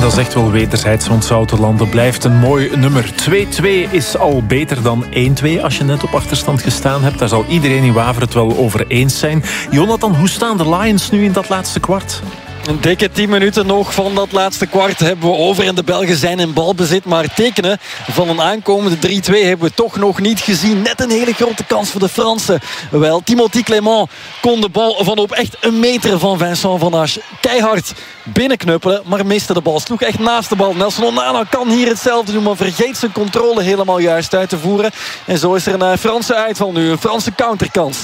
dat is echt wel wederzijds, want Zoutelanden blijft een mooi nummer. 2-2 is al beter dan 1-2 als je net op achterstand gestaan hebt. Daar zal iedereen in Waveren het wel over eens zijn. Jonathan, hoe staan de Lions nu in dat laatste kwart? Een dikke 10 minuten nog van dat laatste kwart hebben we over. En de Belgen zijn in balbezit. Maar tekenen van een aankomende 3-2 hebben we toch nog niet gezien. Net een hele grote kans voor de Fransen. Wel, Timothy Clément kon de bal van op echt een meter van Vincent Van Asch keihard binnenknuppelen. Maar miste de bal. Sloeg echt naast de bal. Nelson Onana kan hier hetzelfde doen. Maar vergeet zijn controle helemaal juist uit te voeren. En zo is er een Franse uitval nu. Een Franse counterkans.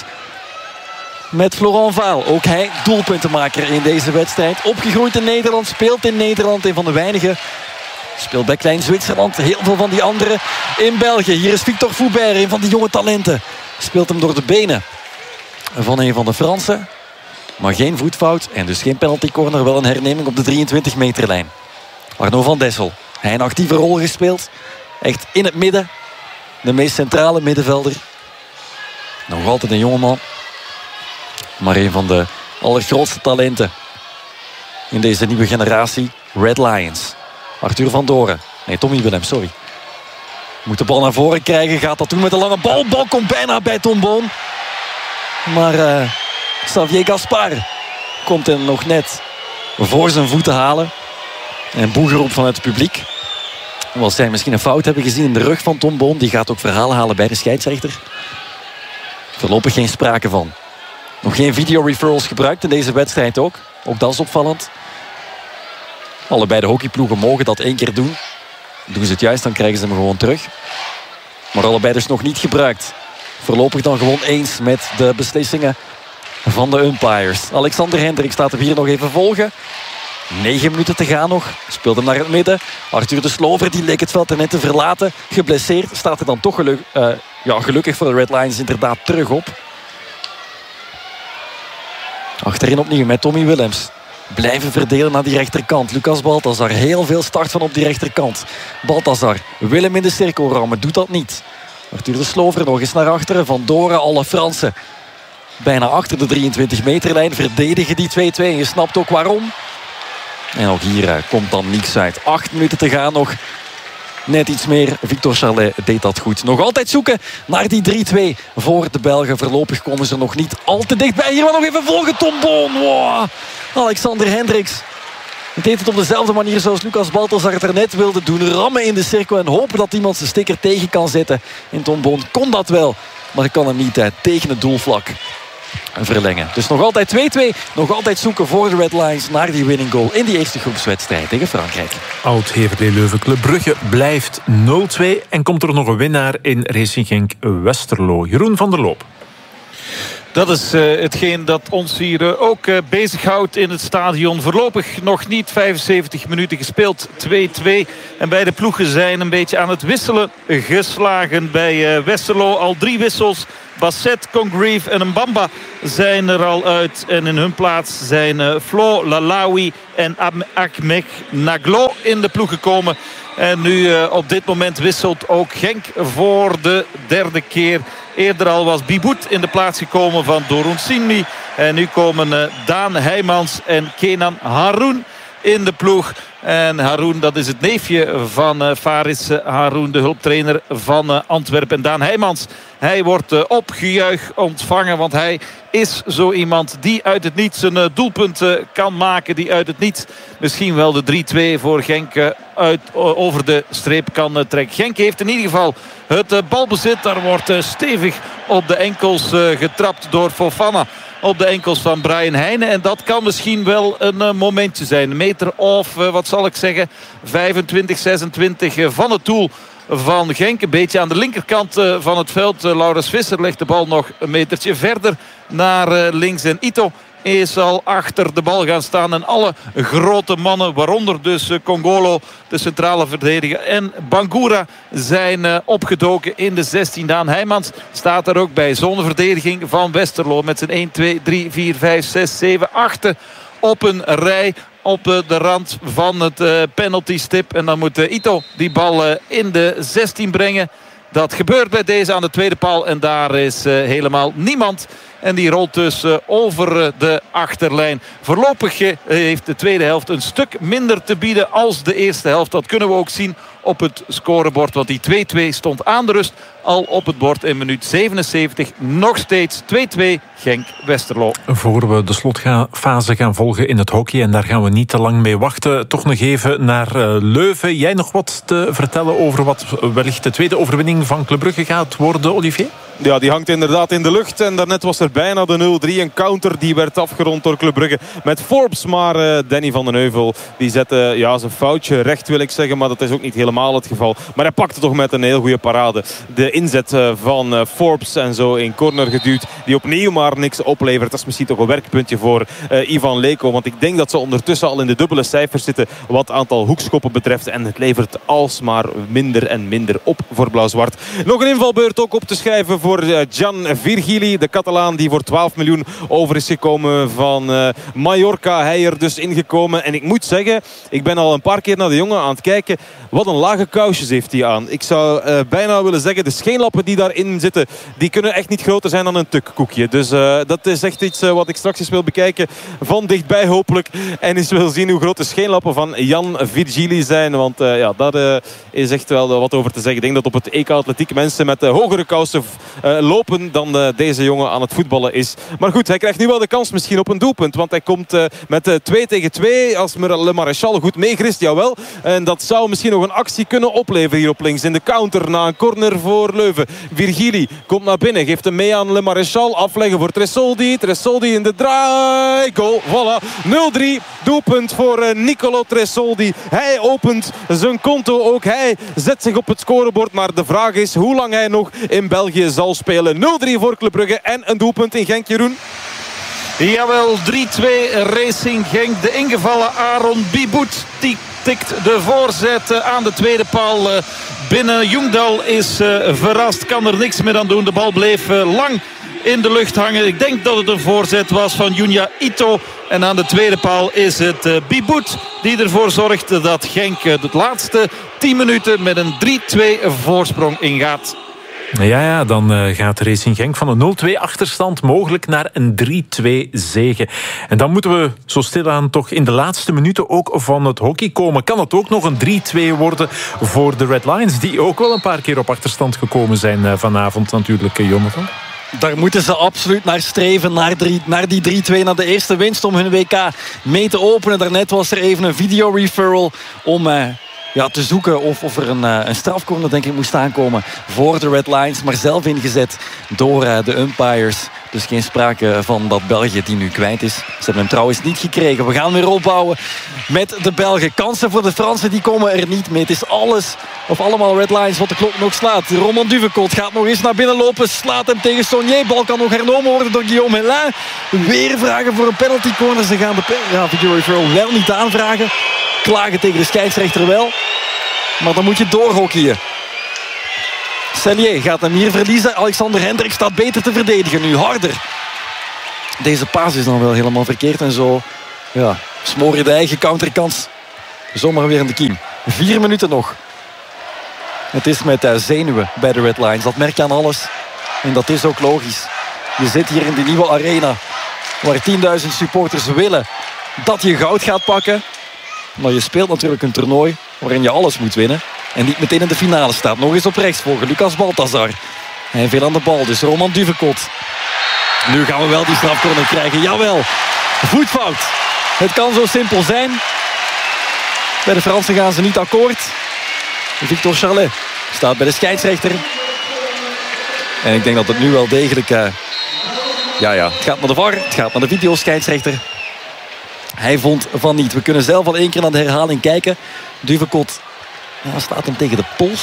Met Florent Vaal. Ook hij doelpuntenmaker in deze wedstrijd. Opgegroeid in Nederland. Speelt in Nederland. Een van de weinigen. Speelt bij Klein Zwitserland. Heel veel van die anderen in België. Hier is Victor Foubert. Een van die jonge talenten. Speelt hem door de benen van een van de Fransen. Maar geen voetfout. En dus geen penalty corner. Wel een herneming op de 23 meterlijn. Arno van Dessel. Hij een actieve rol gespeeld. Echt in het midden. De meest centrale middenvelder. Nog altijd een jongeman. Maar een van de allergrootste talenten in deze nieuwe generatie. Red Lions. Arthur van Doren. Nee, Tommy Willems, sorry. Moet de bal naar voren krijgen. Gaat dat doen met een lange bal. Bal komt bijna bij Tom Boon. Maar Xavier Gaspard komt hem nog net voor zijn voeten halen. En boegeroep vanuit het publiek. Als zij misschien een fout hebben gezien in de rug van Tom Boon. Die gaat ook verhalen halen bij de scheidsrechter. Voorlopig geen sprake van. Nog geen video-referrals gebruikt in deze wedstrijd ook. Ook dat is opvallend. Allebei de hockeyploegen mogen dat 1 keer doen. Doen ze het juist, dan krijgen ze hem gewoon terug. Maar allebei dus nog niet gebruikt. Voorlopig dan gewoon eens met de beslissingen van de umpires. Alexander Hendrik staat hem hier nog even volgen. 9 minuten te gaan nog. Speelt hem naar het midden. Arthur de Slover, die leek het veld er net te verlaten. Geblesseerd. Staat er dan toch gelukkig voor de Red Lions inderdaad terug op. Achterin opnieuw met Tommy Willems. Blijven verdelen naar die rechterkant. Lucas Balthazar, heel veel start van op die rechterkant. Balthazar, Willem in de cirkel rammen, doet dat niet. Arthur de Slover nog eens naar achteren. Van Doren, alle Fransen. Bijna achter de 23 meterlijn. Verdedigen die 2-2 en je snapt ook waarom. En ook hier komt dan niks uit. 8 minuten te gaan nog. Net iets meer. Victor Charlet deed dat goed. Nog altijd zoeken naar die 3-2 voor de Belgen. Voorlopig komen ze er nog niet al te dichtbij. Hier maar nog even volgen. Tom Boon. Wow. Alexander Hendricks deed het op dezelfde manier zoals Lucas Balthazar het er net wilde doen. Rammen in de cirkel en hopen dat iemand zijn sticker tegen kan zetten. En Tom Boon kon dat wel. Maar kan hem niet tegen het doelvlak verlengen. Dus nog altijd 2-2. Nog altijd zoeken voor de Red Lions naar die winning goal in die eerste groepswedstrijd tegen Frankrijk. Oud-Heverlee Leuven Club Brugge blijft 0-2. En komt er nog een winnaar in Racing Genk Westerlo. Jeroen van der Loop. Dat is hetgeen dat ons hier ook bezighoudt in het stadion. Voorlopig nog niet 75 minuten gespeeld. 2-2. En beide ploegen zijn een beetje aan het wisselen geslagen. Bij Westerlo al 3 wissels. Basset, Congreve en Mbamba zijn er al uit. En in hun plaats zijn Flo, Lalawi en Ahmed Naglo in de ploeg gekomen. En nu op dit moment wisselt ook Genk voor de 3e keer. Eerder al was Biboet in de plaats gekomen van Dorun Sinmi. En nu komen Daan Heijmans en Kenan Haroun in de ploeg. En Haroun, dat is het neefje van Faris Haroun, de hulptrainer van Antwerpen. En Daan Heijmans, hij wordt opgejuich ontvangen. Want hij is zo iemand die uit het niets een doelpunt kan maken. Die uit het niets misschien wel de 3-2 voor Genk over de streep kan trekken. Genk heeft in ieder geval het balbezit. Daar wordt stevig op de enkels getrapt door Fofana. Op de enkels van Brian Heijnen. En dat kan misschien wel een momentje zijn. Een meter of, wat zal ik zeggen, 25, 26 van het doel van Genk. Een beetje aan de linkerkant van het veld. Laurens Visser legt de bal nog een metertje verder naar links. En Ito is al achter de bal gaan staan. En alle grote mannen, waaronder dus Congolo, de centrale verdediger, en Bangura zijn opgedoken in de 16. Daan Heijmans staat er ook bij. Zonneverdediging van Westerlo met zijn 1, 2, 3, 4, 5, 6, 7, 8 op een rij. Op de rand van het penalty stip. En dan moet Ito die bal in de 16 brengen. Dat gebeurt bij deze aan de tweede paal. En daar is helemaal niemand En die rolt dus over de achterlijn. Voorlopig heeft de tweede helft een stuk minder te bieden als de eerste helft. Dat kunnen we ook zien op het scorebord. Want die 2-2 stond aan de rust al op het bord in minuut 77. Nog steeds 2-2 Genk-Westerlo. Voor we de slotfase gaan volgen in het hockey, en daar gaan we niet te lang mee wachten, toch nog even naar Leuven. Jij nog wat te vertellen over wat wellicht de tweede overwinning van Club Brugge gaat worden, Olivier? Ja, die hangt inderdaad in de lucht. En daarnet was er bijna de 0-3. Een counter die werd afgerond door Club Brugge met Forbes. Maar Danny van den Heuvel die zette zijn foutje recht, wil ik zeggen. Maar dat is ook niet helemaal het geval. Maar hij pakte toch met een heel goede parade de inzet van Forbes. En zo in corner geduwd. Die opnieuw maar niks oplevert. Dat is misschien toch een werkpuntje voor Ivan Leko. Want ik denk dat ze ondertussen al in de dubbele cijfers zitten wat aantal hoekschoppen betreft. En het levert alsmaar minder en minder op voor Blauw-Zwart. Nog een invalbeurt ook op te schrijven voor Gian Virgili, de Catalaan die voor 12 miljoen over is gekomen van Mallorca. Hij er dus ingekomen. En ik moet zeggen, ik ben al een paar keer naar de jongen aan het kijken. Wat een lage kousjes heeft hij aan. Ik zou bijna willen zeggen, de scheenlappen die daarin zitten, die kunnen echt niet groter zijn dan een tukkoekje. Dus dat is echt iets wat ik straks eens wil bekijken van dichtbij hopelijk. En eens wil zien hoe groot de scheenlappen van Jan Virgili zijn. Want daar is echt wel wat over te zeggen. Ik denk dat op het EK Atletiek mensen met hogere kousen lopen dan deze jongen aan het voetballen is. Maar goed, hij krijgt nu wel de kans misschien op een doelpunt. Want hij komt met 2 tegen 2. Als Le Maréchal goed meegrist, jawel. En dat zou misschien nog een actie kunnen opleveren hier op links. In de counter na een corner voor Leuven. Virgili komt naar binnen. Geeft hem mee aan Le Maréchal. Afleggen voor Tresoldi. Tresoldi in de draai. Goal. Voilà. 0-3. Doelpunt voor Nicolo Tresoldi. Hij opent zijn konto ook. Hij zet zich op het scorebord. Maar de vraag is hoe lang hij nog in België zal spelen. 0-3 voor Club Brugge en een doelpunt in Genk, Jeroen. Jawel, 3-2 Racing Genk. De ingevallen Aaron Biboet die tikt de voorzet aan de tweede paal binnen. Jungdal is verrast, kan er niks meer aan doen. De bal bleef lang in de lucht hangen. Ik denk dat het een voorzet was van Junya Ito. En aan de tweede paal is het Biboet die ervoor zorgt dat Genk de laatste 10 minuten met een 3-2 voorsprong ingaat. Ja, dan gaat Racing Genk van een 0-2 achterstand mogelijk naar een 3-2 zege. En dan moeten we zo stilaan toch in de laatste minuten ook van het hockey komen. Kan het ook nog een 3-2 worden voor de Red Lions, die ook wel een paar keer op achterstand gekomen zijn vanavond natuurlijk, Jonathan? Daar moeten ze absoluut naar streven, naar die 3-2, naar de eerste winst om hun WK mee te openen. Daarnet was er even een video-referral om te zoeken of er een strafcorner denk ik moest aankomen voor de Red Lions. Maar zelf ingezet door de umpires. Dus geen sprake van dat België die nu kwijt is. Ze hebben hem trouwens niet gekregen. We gaan weer opbouwen met de Belgen. Kansen voor de Fransen, die komen er niet mee. Het is allemaal Red Lions wat de klok nog slaat. Roman Duvekot gaat nog eens naar binnen lopen. Slaat hem tegen Saunier. Bal kan nog hernomen worden door Guillaume Hellin. Weer vragen voor een penalty corner. Ze gaan de video referral wel niet aanvragen. Klagen tegen de scheidsrechter wel. Maar dan moet je doorhockeyen. Sellier gaat hem hier verliezen. Alexander Hendricks staat beter te verdedigen nu. Harder. Deze paas is dan wel helemaal verkeerd. En zo smoor je de eigen counterkans zomaar weer in de kiem. 4 minuten nog. Het is met zenuwen bij de Red Lions. Dat merk je aan alles. En dat is ook logisch. Je zit hier in die nieuwe arena. Waar 10.000 supporters willen dat je goud gaat pakken. Maar je speelt natuurlijk een toernooi waarin je alles moet winnen. En niet meteen in de finale staat. Nog eens op rechts volgen. Lucas Balthazar. Hij veel aan de bal. Dus Roman Duvekot. Nu gaan we wel die strafcorner krijgen. Jawel. Voetfout. Het kan zo simpel zijn. Bij de Fransen gaan ze niet akkoord. Victor Charlet staat bij de scheidsrechter. En ik denk dat het nu wel degelijk... het gaat naar de VAR. Het gaat naar de videoscheidsrechter. Hij vond van niet. We kunnen zelf al 1 keer naar de herhaling kijken. Duvekot staat hem tegen de pols.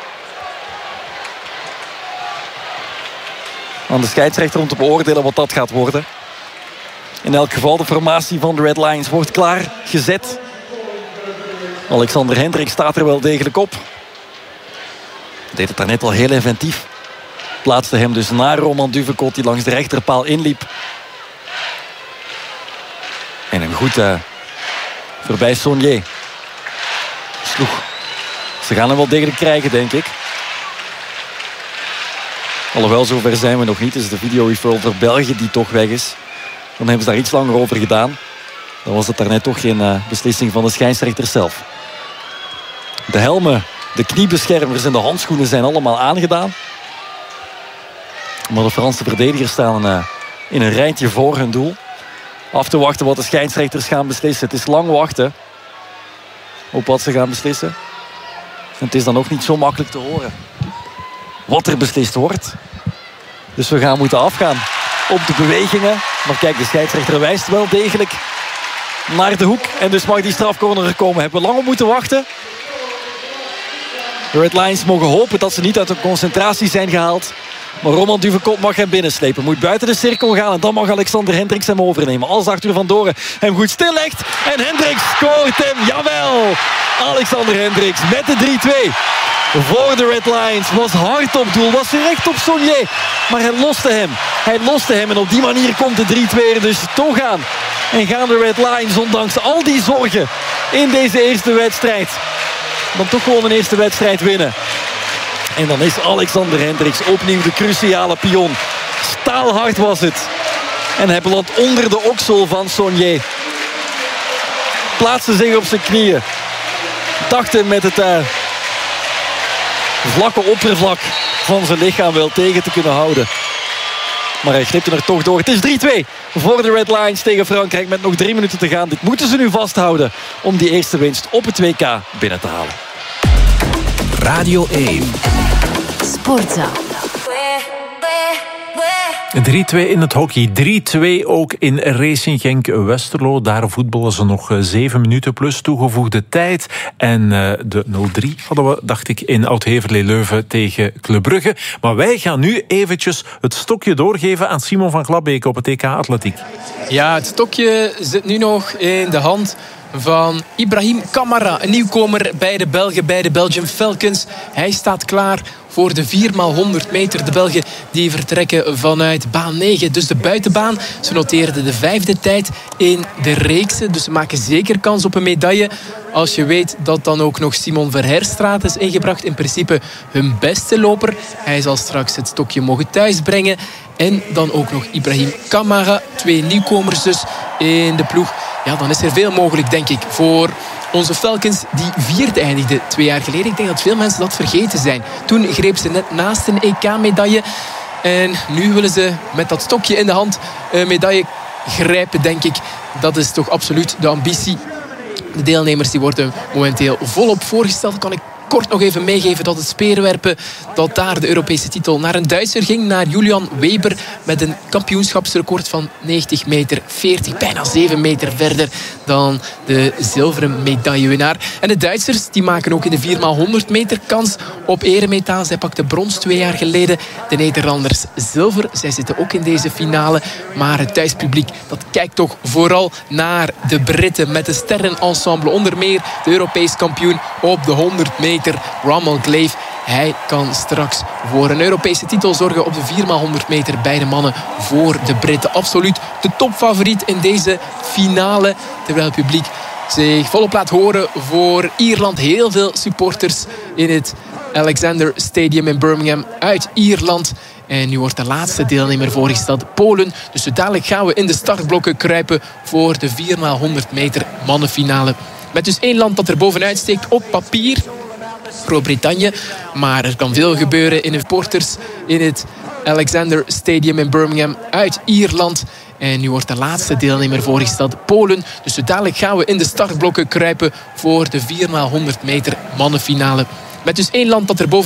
Aan de scheidsrechter om te beoordelen wat dat gaat worden. In elk geval de formatie van de Red Lions wordt klaar gezet. Alexander Hendricks staat er wel degelijk op. Deed het daarnet al heel inventief. Plaatste hem dus naar Roman Duvekot die langs de rechterpaal inliep. En hem goed voorbij Saunier. Sloeg. Ze gaan hem wel degelijk krijgen, denk ik. Alhoewel, zover zijn we nog niet. Het is de video-referral voor België die toch weg is. Dan hebben ze daar iets langer over gedaan. Dan was het daarnet toch geen beslissing van de scheidsrechter zelf. De helmen, de kniebeschermers en de handschoenen zijn allemaal aangedaan. Maar de Franse verdedigers staan in een rijtje voor hun doel. Af te wachten wat de scheidsrechters gaan beslissen. Het is lang wachten op wat ze gaan beslissen. En het is dan ook niet zo makkelijk te horen wat er beslist wordt. Dus we gaan moeten afgaan op de bewegingen. Maar kijk, de scheidsrechter wijst wel degelijk naar de hoek. En dus mag die strafcorner er komen. Hebben we lang op moeten wachten. De Red Lions mogen hopen dat ze niet uit de concentratie zijn gehaald. Maar Roman Duvekot mag hem binnenslepen. Moet buiten de cirkel gaan en dan mag Alexander Hendricks hem overnemen. Als Arthur van Doren hem goed stillegt. En Hendricks scoort hem. Jawel! Alexander Hendricks met de 3-2. Voor de Red Lions. Was hard op doel. Was recht op Saunier. Maar hij loste hem. Hij loste hem. En op die manier komt de 3-2 er dus toch aan. En gaan de Red Lions, ondanks al die zorgen in deze eerste wedstrijd, dan toch gewoon een eerste wedstrijd winnen. En dan is Alexander Hendricks opnieuw de cruciale pion. Staalhard was het. En hij belandt onder de oksel van Saunier. Plaatste zich op zijn knieën. Dacht hem met het vlakke oppervlak van zijn lichaam wel tegen te kunnen houden. Maar hij glipte er toch door. Het is 3-2 voor de Red Lions tegen Frankrijk met nog 3 minuten te gaan. Dit moeten ze nu vasthouden om die eerste winst op het WK binnen te halen. Radio 1. Sportza. 3-2 in het hockey, 3-2 ook in Racing Genk-Westerlo. Daar voetballen ze nog 7 minuten plus toegevoegde tijd. En de 0-3 hadden we, dacht ik, in Oud-Heverlee-Leuven tegen Club Brugge. Maar wij gaan nu eventjes het stokje doorgeven aan Simon van Glabbeek op het EK Atletiek. Ja, het stokje zit nu nog in de hand van Ibrahim Kamara, een nieuwkomer bij de Belgen, bij de Belgian Falcons. Hij staat klaar voor de 4x100 meter. De Belgen die vertrekken vanuit baan 9, dus de buitenbaan. Ze noteerden de 5e tijd in de reeksen, dus ze maken zeker kans op een medaille. Als je weet dat dan ook nog Simon Verherstraat is ingebracht, in principe hun beste loper. Hij zal straks het stokje mogen thuisbrengen. En dan ook nog Ibrahim Kamara, 2 nieuwkomers dus in de ploeg. Ja, dan is er veel mogelijk, denk ik, voor onze Falcons die 4e eindigde 2 jaar geleden. Ik denk dat veel mensen dat vergeten zijn. Toen greep ze net naast een EK-medaille. En nu willen ze met dat stokje in de hand een medaille grijpen, denk ik. Dat is toch absoluut de ambitie. De deelnemers die worden momenteel volop voorgesteld. Kan ik kort nog even meegeven dat het speerwerpen, dat daar de Europese titel naar een Duitser ging, naar Julian Weber, met een kampioenschapsrecord van 90 meter 40, bijna 7 meter verder dan de zilveren medaillewinnaar. En de Duitsers die maken ook in de 4x100 meter kans op eremetaal. Zij pakten brons 2 jaar geleden. De Nederlanders zilver. Zij zitten ook in deze finale. Maar het thuispubliek dat kijkt toch vooral naar de Britten met de sterrenensemble. Onder meer de Europees kampioen op de 100 meter, Rommel Gleif. Hij kan straks voor een Europese titel zorgen op de 4x100 meter bij de mannen voor de Britten. Absoluut de topfavoriet in deze finale. Terwijl het publiek zich volop laat horen voor Ierland. Heel veel supporters in het Alexander Stadium in Birmingham uit Ierland. En nu wordt de laatste deelnemer voorgesteld, Polen. Dus zo dadelijk gaan we in de startblokken kruipen voor de 4x100 meter mannenfinale. Met dus 1 land dat er bovenuit steekt op papier, Groot-Brittannië. Maar er kan veel gebeuren in de supporters in het Alexander Stadium in Birmingham uit Ierland. En nu wordt de laatste deelnemer voorgesteld, Polen. Dus zo dadelijk gaan we in de startblokken kruipen voor de 4x100 meter mannenfinale. Met dus 1 land dat er boven